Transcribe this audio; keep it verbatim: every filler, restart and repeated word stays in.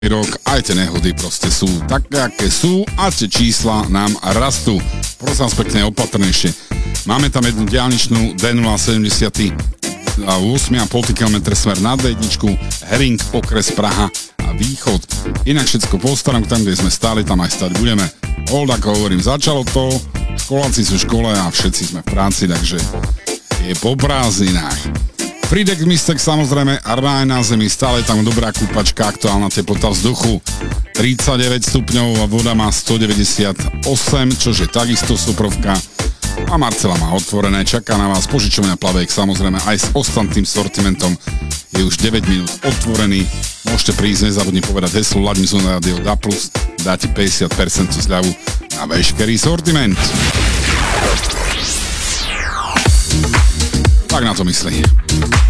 rok, aj tie nehody proste sú také, aké sú a tie čísla nám rastú. Prosím vás pekne opatrnejšie. Máme tam jednu diaľničnú D nula sedemdesiatosem a pol kilometra smer na dé jedna, Hering, okres Praha a východ. Inak všetko po starom, tam, kde sme stáli, tam aj stať budeme. Hold, ako hovorím, začalo to, školáci sú v škole a všetci sme v práci, takže je po prázdninách. Fridek Mistek samozrejme, ráj na zemi, stále tam dobrá kúpačka, aktuálna teplota vzduchu tridsaťdeväť stupňov a voda má stodeväťdesiatosem, čož je takisto suprovka. A Marcela má otvorené, čaká na vás požičovňa Plavejk, samozrejme aj s ostatným sortimentom je už deväť minút otvorený. Môžete prísť, nezabudni povedať heslo Laďmi sú na rádio dá plus, dá ti päťdesiat percent zľavu na veškerý sortiment. Tak na to myslí.